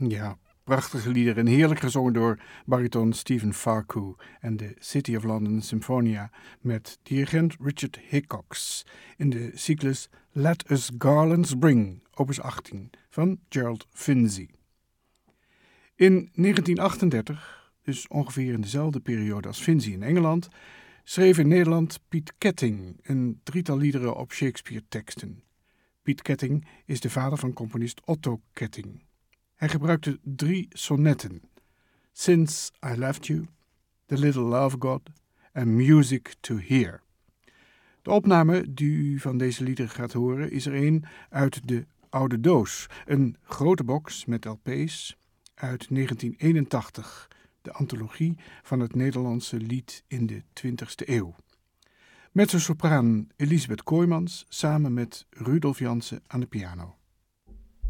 Ja, prachtige liederen en heerlijk gezongen door bariton Stephen Farquhar en de City of London Symphonia met dirigent Richard Hickox in de cyclus Let Us Garlands Bring, opus 18 van Gerald Finzi. In 1938, dus ongeveer in dezelfde periode als Finzi in Engeland, schreef in Nederland Piet Ketting een drietal liederen op Shakespeare-teksten. Piet Ketting is de vader van componist Otto Ketting. Hij gebruikte 3 sonnetten: Since I Left You, The Little Love God en Music to Hear. De opname die u van deze liederen gaat horen is er een uit de Oude Doos, een grote box met LP's uit 1981, de antologie van het Nederlandse lied in de 20e eeuw. Mezzosopraan Elisabeth Kooijmans samen met Rudolf Jansen aan de piano.